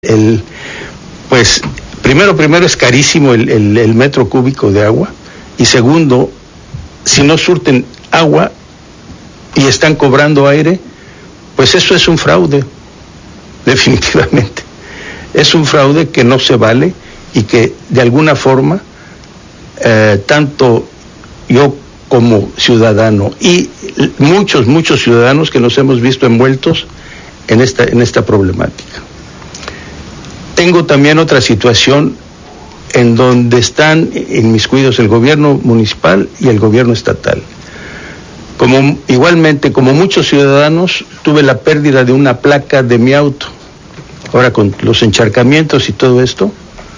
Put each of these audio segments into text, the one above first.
pues primero es carísimo el metro cúbico de agua, y segundo, si no surten agua y están cobrando aire, pues eso es un fraude, definitivamente. Es un fraude que no se vale y que de alguna forma tanto yo como ciudadano y muchos ciudadanos que nos hemos visto envueltos en esta problemática. Tengo también otra situación en donde están inmiscuidos el gobierno municipal y el gobierno estatal. Igualmente, como muchos ciudadanos, tuve la pérdida de una placa de mi auto. Ahora con los encharcamientos y todo esto,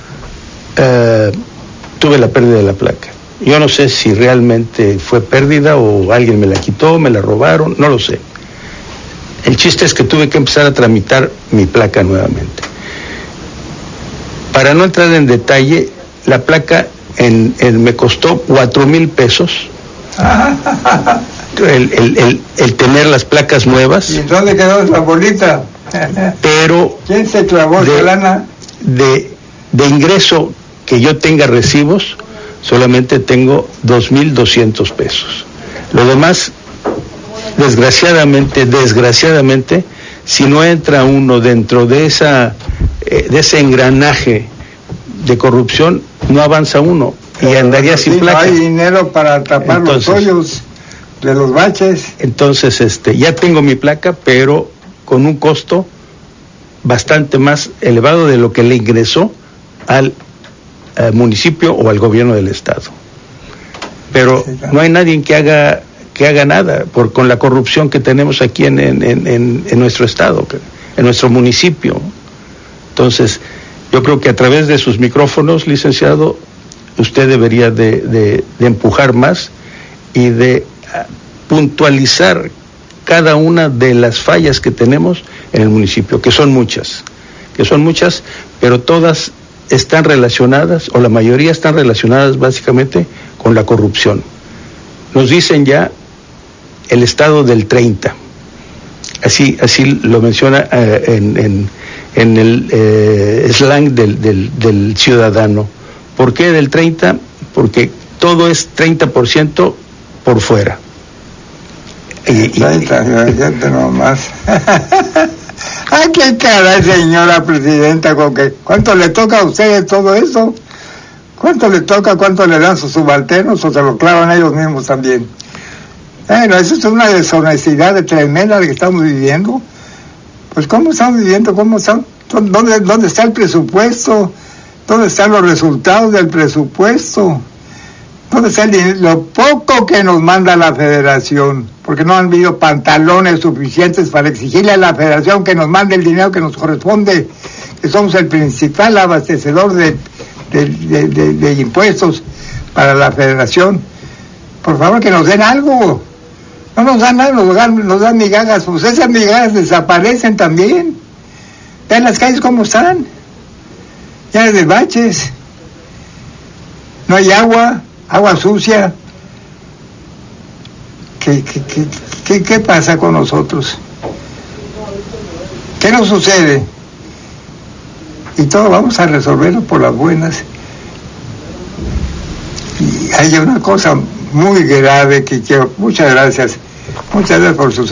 tuve la pérdida de la placa. Yo no sé si realmente fue pérdida o alguien me la quitó, me la robaron, no lo sé. El chiste es que tuve que empezar a tramitar mi placa nuevamente. Para no entrar en detalle, la placa me costó 4,000 pesos. El tener las placas nuevas. ¿Y dónde quedó esa bolita? Pero ¿quién se clavó esa lana? De ingreso que yo tenga recibos, solamente tengo 2,200 pesos. Lo demás, desgraciadamente, si no entra uno dentro de ese engranaje de corrupción, no avanza uno y andaría sin placa. No hay dinero para tapar los hoyos de los baches. Entonces, ya tengo mi placa, pero con un costo bastante más elevado de lo que le ingresó al municipio o al gobierno del estado. Pero sí, claro, no hay nadie que haga nada con la corrupción que tenemos aquí en nuestro estado, en nuestro municipio. Entonces, yo creo que a través de sus micrófonos, licenciado, usted debería de empujar más y de puntualizar cada una de las fallas que tenemos en el municipio, que son muchas, pero todas están relacionadas, o la mayoría están relacionadas básicamente con la corrupción. Nos dicen ya el estado del 30, así lo menciona en el slang del ciudadano. ¿Por qué del 30? Porque todo es 30% por fuera. 30, nomás. ¡Ay, qué caray, señora presidenta! ¿Cuánto le toca a usted todo eso? ¿Cuánto le toca? ¿Cuánto le dan sus subalternos o se lo clavan ellos mismos también? Bueno, eso es una deshonestidad tremenda que estamos viviendo. Pues, ¿cómo estamos viviendo? ¿Dónde está el presupuesto? ¿Dónde están los resultados del presupuesto? ¿Dónde está lo poco que nos manda la federación? Porque no han habido pantalones suficientes para exigirle a la federación que nos mande el dinero que nos corresponde, que somos el principal abastecedor de impuestos para la federación. Por favor, que nos den algo. No nos dan nada, nos dan migajas. Pues esas migajas desaparecen también. Vean las calles cómo están, llenas de baches. No hay agua sucia. ¿Qué pasa con nosotros? ¿Qué nos sucede? Y todo vamos a resolverlo por las buenas. Y hay una cosa muy grave que quiero. Muchas gracias por sus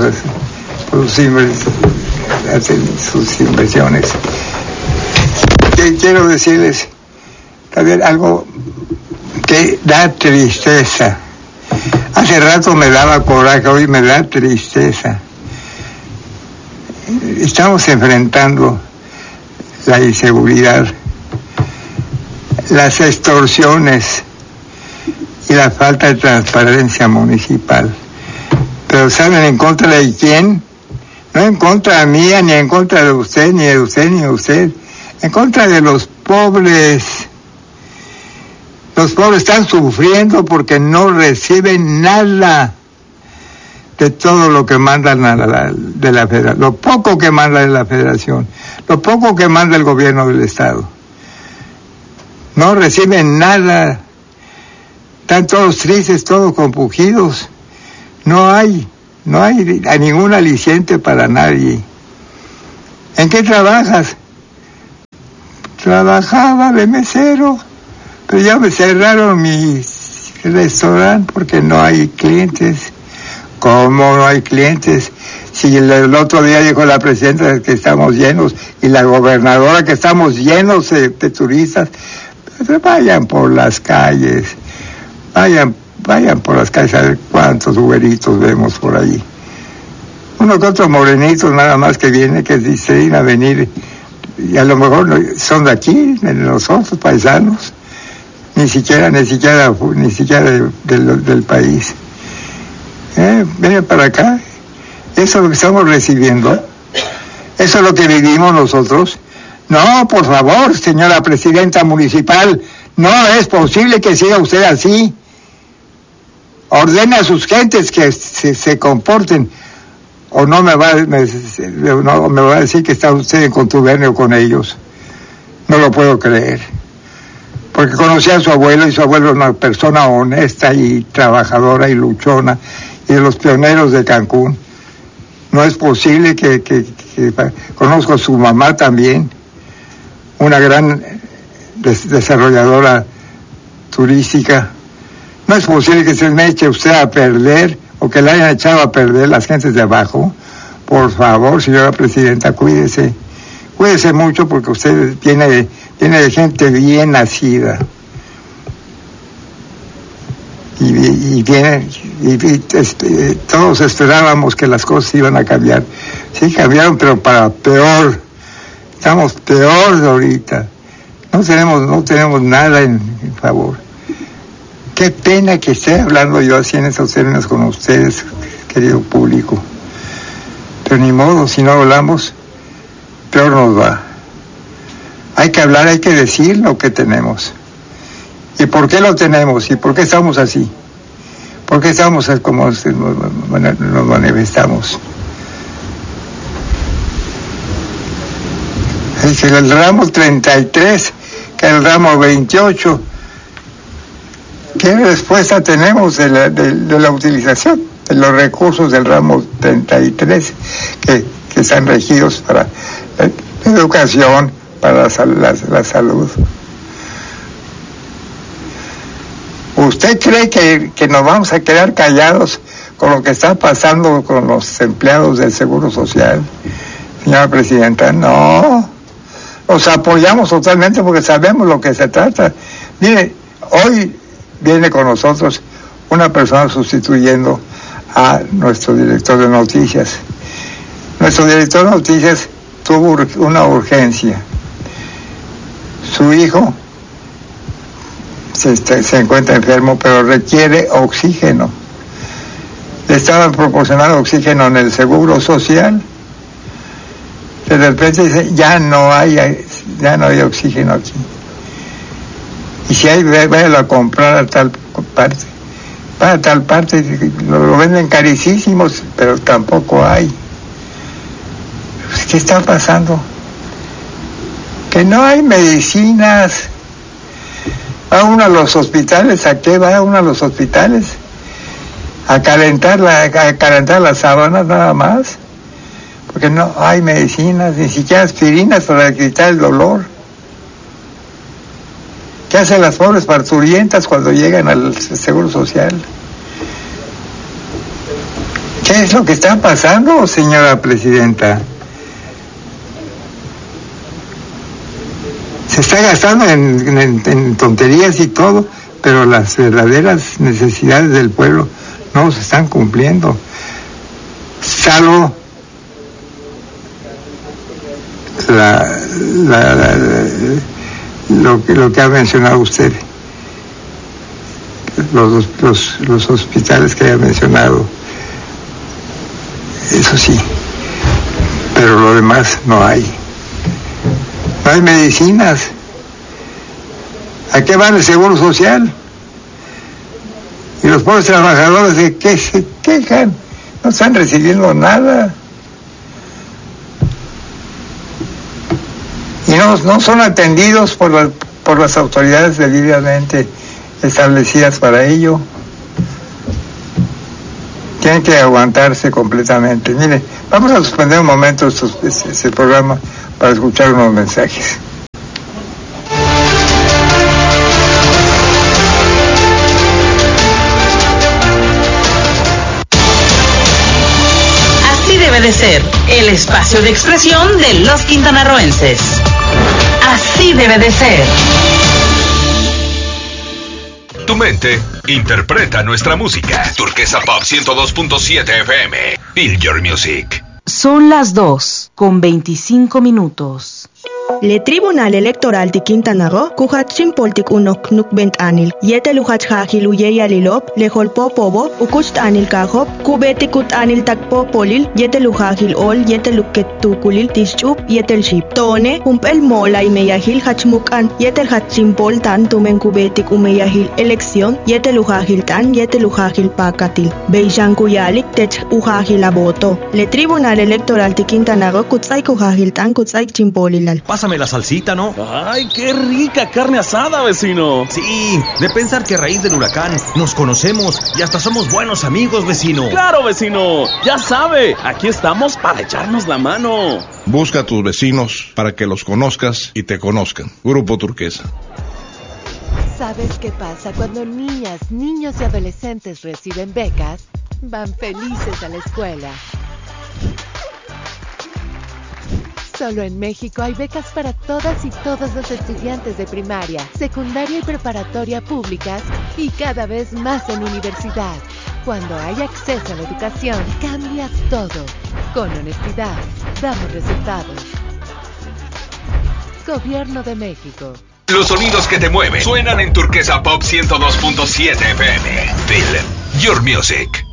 inversiones. Quiero decirles también algo que da tristeza. Hace rato me daba coraje, hoy me da tristeza. Estamos enfrentando la inseguridad, las extorsiones y la falta de transparencia municipal. Pero ¿saben en contra de quién? No en contra mía, ni en contra de usted, ni de usted, ni de usted. En contra de los pobres. Los pobres están sufriendo porque no reciben nada de todo lo que mandan de la federación, lo poco que manda de la federación, lo poco que manda el gobierno del estado. No reciben nada. Están todos tristes, todos compungidos. No hay ningún aliciente para nadie. ¿En qué trabajas? trabajaba de mesero, pero ya me cerraron mi restaurante porque no hay clientes. ¿Cómo no hay clientes? Si el otro día dijo la presidenta que estamos llenos y la gobernadora que estamos llenos de turistas, pues vayan por las calles, vayan por las calles a ver cuántos güeritos vemos por allí. Uno que otro morenito nada más que viene, que dicen a venir, y a lo mejor son de aquí, de nosotros, paisanos, ni siquiera del país. Vengan para acá. Eso es lo que estamos recibiendo. Eso es lo que vivimos nosotros. No, por favor, señora presidenta municipal, no es posible que siga usted así. Ordene a sus gentes que se comporten, o no me va a decir que está usted en contubernio con ellos. No lo puedo creer. Porque conocí a su abuelo, y su abuelo es una persona honesta y trabajadora y luchona, y de los pioneros de Cancún. No es posible que conozco a su mamá también, una gran desarrolladora turística. No es posible que se me eche usted a perder, o que le hayan echado a perder las gentes de abajo. Por favor, señora presidenta, cuídese mucho, porque usted viene de gente bien nacida. Y todos esperábamos que las cosas iban a cambiar. Sí, cambiaron, pero para peor. Estamos peor ahorita. No tenemos nada en favor. Qué pena que esté hablando yo así en esos términos con ustedes, querido público. Pero ni modo, si no hablamos, peor nos va. Hay que hablar, hay que decir lo que tenemos. ¿Y por qué lo tenemos? ¿Y por qué estamos así? ¿Por qué estamos como nos manifestamos? Es que el ramo 33, que el ramo 28, ¿qué respuesta tenemos de la utilización de los recursos del ramo 33 que están regidos para la educación, para la salud? ¿Usted cree que nos vamos a quedar callados con lo que está pasando con los empleados del Seguro Social, señora presidenta? No, los apoyamos totalmente porque sabemos lo que se trata. Mire, hoy viene con nosotros una persona sustituyendo a nuestro director de noticias. Nuestro director de noticias tuvo una urgencia. Su hijo se encuentra enfermo, pero requiere oxígeno. Le estaban proporcionando oxígeno en el Seguro Social. De repente dice, ya no hay oxígeno aquí. Y si hay, váyalo a comprar a tal parte. Para tal parte, lo venden carísimos, pero tampoco hay. ¿Qué está pasando? Que no hay medicinas. Va uno a los hospitales. ¿A qué va uno a los hospitales? A calentar las sábanas nada más, porque no hay medicinas, ni siquiera aspirinas para quitar el dolor. ¿Qué hacen las pobres parturientas cuando llegan al Seguro Social? ¿Qué es lo que está pasando, señora presidenta? Se está gastando en tonterías y todo, pero las verdaderas necesidades del pueblo no se están cumpliendo, salvo lo que ha mencionado usted, los hospitales que ha mencionado, eso sí, pero lo demás no hay medicinas. ¿A qué va el Seguro Social? Y los pobres trabajadores, ¿de qué se quejan? No están recibiendo nada. Y no son atendidos por las autoridades debidamente establecidas para ello. Tienen que aguantarse completamente. Mire, vamos a suspender un momento este programa para escuchar unos mensajes. de ser, el espacio de expresión de los quintanarroenses. Así debe de ser. Tu mente interpreta nuestra música. Turquesa Pop 102.7 FM. Feel your music. Son las 2:25. Le Tribunal Electoral de Quintana Roo, Kuhatsin Poltik Unok Nukbent Anil, Yete Luhach Hajil Uyeya Lilop, Lehol Popobo, Ukust Anil Kahop, Kubetikut Anil Takpo Polil, Yete Luhajil Ol, Yete Luket Tukulil, Tischup, Yetel Ship. Tone, Humpel Mola y Meyahil Hachmukan, Yetel Hatsin Pol Tan Tumen Kubetik Umeyahil Elección, Yete Luhajil Tan, Yete Luhajil Pakatil, Beishan Kuyalik, Tech Uhajil Aboto. Le Tribunal Electoral de Quintana Roo, Kutzai Kuhajil Tan, Kutzai Chimpolilal. Pásame la salsita, ¿no? ¡Ay, qué rica carne asada, vecino! Sí, de pensar que a raíz del huracán nos conocemos y hasta somos buenos amigos, vecino. ¡Claro, vecino! Ya sabe, aquí estamos para echarnos la mano. Busca a tus vecinos para que los conozcas y te conozcan. Grupo Turquesa. ¿Sabes qué pasa cuando niñas, niños y adolescentes reciben becas? Van felices a la escuela. Solo en México hay becas para todas y todos los estudiantes de primaria, secundaria y preparatoria públicas y cada vez más en universidad. Cuando hay acceso a la educación, cambia todo. Con honestidad, damos resultados. Gobierno de México. Los sonidos que te mueven suenan en Turquesa Pop 102.7 FM. Feel your music.